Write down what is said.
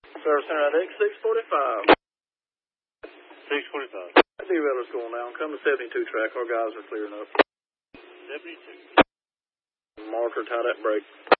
Service Center at X645. 645. Derailer's going down. Come to 72 track. Our guys are clearing up. 72. Marker, tie that brake.